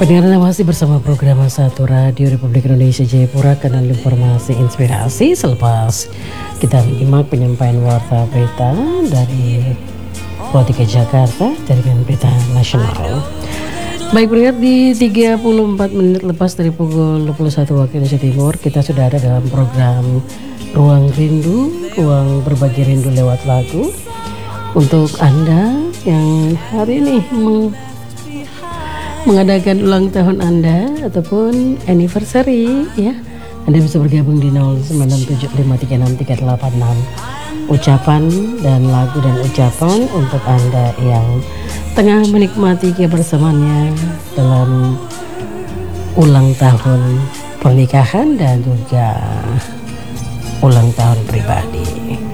Pendengar Anda masih bersama program Satu Radio Republik Indonesia Jayapura, kanal informasi inspirasi. Selepas kita menyimak penyampaian warta berita dari Pro 3 Jakarta, Jaringan Berita Nasional. Baik pendengar, di 34 menit lepas dari pukul 21 waktu Indonesia Timur, kita sudah ada dalam program Ruang Rindu, ruang berbagi rindu lewat lagu. Untuk Anda yang hari ini mengadakan ulang tahun Anda ataupun anniversary, ya, Anda bisa bergabung di 0975363886. Ucapan dan lagu dan ucapan untuk Anda yang tengah menikmati kebersamaannya dalam ulang tahun pernikahan dan juga ulang tahun pribadi.